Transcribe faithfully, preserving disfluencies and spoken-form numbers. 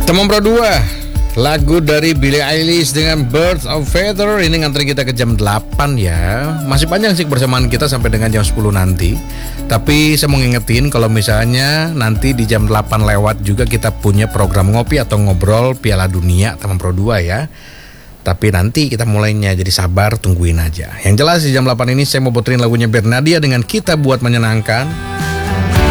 Teman Pro dua, lagu dari Billie Eilish dengan Birds of Feather ini nganterin kita ke jam delapan ya. Masih panjang sih bersamaan kita sampai dengan jam sepuluh nanti. Tapi saya mau ngingetin kalau misalnya nanti di jam delapan lewat juga kita punya program ngopi atau ngobrol Piala Dunia Teman Pro dua ya. Tapi nanti kita mulainya, jadi sabar, tungguin aja. Yang jelas di jam delapan ini saya mau puterin lagunya Bernadia dengan Kita Buat Menyenangkan.